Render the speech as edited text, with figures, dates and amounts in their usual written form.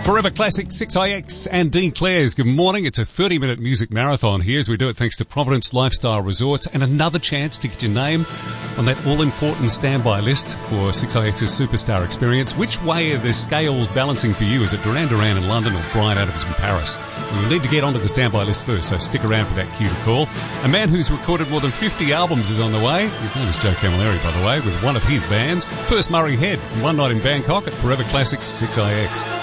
Forever Classic 6IX and Dean Clare's good morning. It's a 30-minute music marathon here as we do it thanks to Providence Lifestyle Resorts, and another chance to get your name on that all-important standby list for 6IX's Superstar Experience. Which way are the scales balancing for you? Is it Duran Duran in London or Bryan Adams in Paris? Well, you'll need to get onto the standby list first, so stick around for that cue to call. A man who's recorded more than 50 albums is on the way. His name is Joe Camilleri, by the way, with one of his bands, First Murray Head, and one night in Bangkok at Forever Classic 6IX.